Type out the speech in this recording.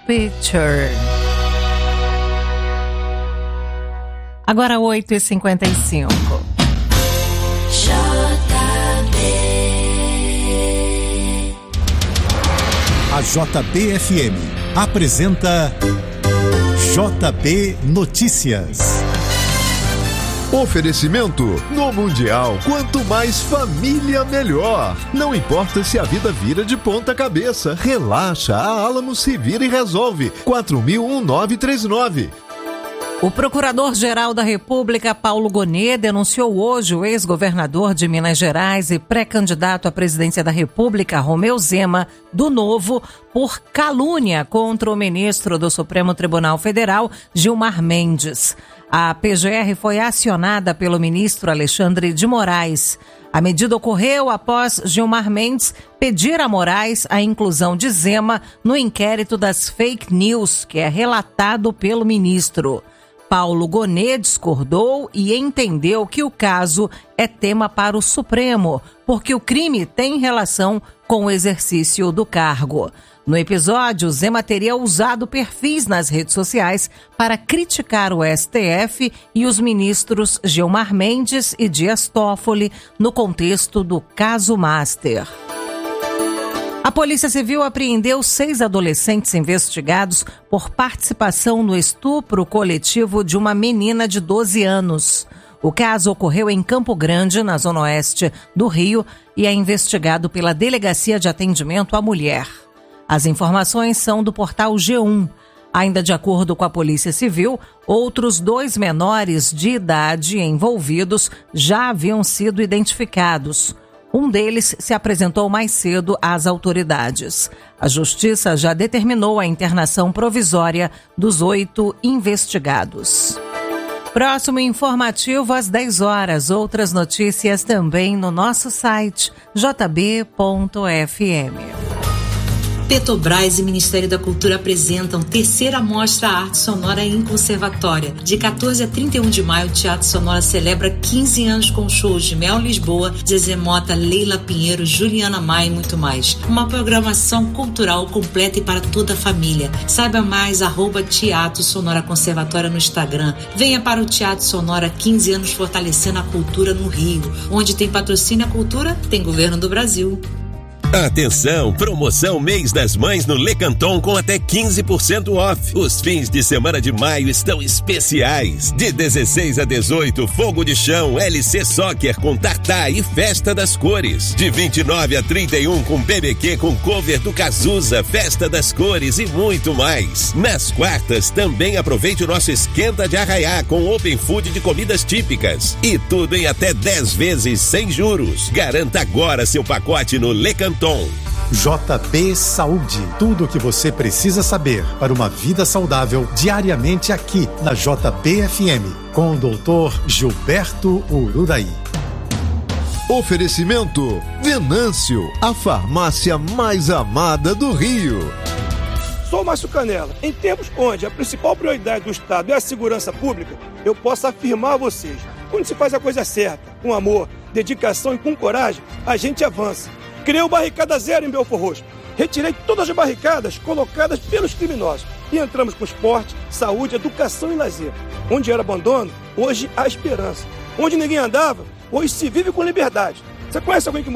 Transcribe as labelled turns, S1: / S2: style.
S1: Picture. Agora 8h55.
S2: A JB-FM apresenta JB Notícias.
S3: Oferecimento: no Mundial, quanto mais família, melhor. Não importa se a vida vira de ponta cabeça, relaxa, a Alamo se vira e resolve. 4000-1939.
S1: O Procurador-Geral da República, Paulo Gonet, denunciou hoje o ex-governador de Minas Gerais e pré-candidato à presidência da República, Romeu Zema, do Novo, por calúnia contra o ministro do Supremo Tribunal Federal, Gilmar Mendes. A PGR foi acionada pelo ministro Alexandre de Moraes. A medida ocorreu após Gilmar Mendes pedir a Moraes a inclusão de Zema no inquérito das fake news, que é relatado pelo ministro. Paulo Gonet discordou e entendeu que o caso é tema para o Supremo, porque o crime tem relação com o exercício do cargo. No episódio, Zema teria usado perfis nas redes sociais para criticar o STF e os ministros Gilmar Mendes e Dias Toffoli no contexto do caso Master. A Polícia Civil apreendeu 6 adolescentes investigados por participação no estupro coletivo de uma menina de 12 anos. O caso ocorreu em Campo Grande, na zona oeste do Rio, e é investigado pela Delegacia de Atendimento à Mulher. As informações são do portal G1. Ainda de acordo com a Polícia Civil, outros 2 menores de idade envolvidos já haviam sido identificados. Um deles se apresentou mais cedo às autoridades. A Justiça já determinou a internação provisória dos 8 investigados. Próximo informativo às 10 horas. Outras notícias também no nosso site jb.fm.
S4: Petrobras e Ministério da Cultura apresentam 3ª Mostra Arte Sonora em Conservatória. De 14 a 31 de maio, o Teatro Sonora celebra 15 anos com shows de Mel Lisboa, Zezé Mota, Leila Pinheiro, Juliana Maia e muito mais. Uma programação cultural completa e para toda a família. Saiba mais, @Teatro Sonora Conservatória no Instagram. Venha para o Teatro Sonora, 15 anos fortalecendo a cultura no Rio. Onde tem patrocínio à cultura, tem governo do Brasil.
S5: Atenção, promoção Mês das Mães no Lecanton com até 15% off. Os fins de semana de maio estão especiais. De 16 a 18, Fogo de Chão, LC Soccer com Tartá e Festa das Cores. De 29 a 31, com BBQ com cover do Cazuza, Festa das Cores e muito mais. Nas quartas, também aproveite o nosso Esquenta de Arraiá com Open Food de comidas típicas. E tudo em até 10 vezes sem juros. Garanta agora seu pacote no Lecanton.
S2: JB Saúde. Tudo o que você precisa saber para uma vida saudável diariamente aqui na JB-FM com o Dr. Gilberto Ururaí.
S3: Oferecimento: Venâncio, a farmácia mais amada do Rio.
S6: Sou Márcio Canela. Em tempos onde a principal prioridade do Estado é a segurança pública, eu posso afirmar a vocês: quando se faz a coisa certa, com amor, dedicação e com coragem, a gente avança. Criei o Barricada Zero em Belfor Roxo. Retirei todas as barricadas colocadas pelos criminosos. E entramos com esporte, saúde, educação e lazer. Onde era abandono, hoje há esperança. Onde ninguém andava, hoje se vive com liberdade. Você conhece alguém que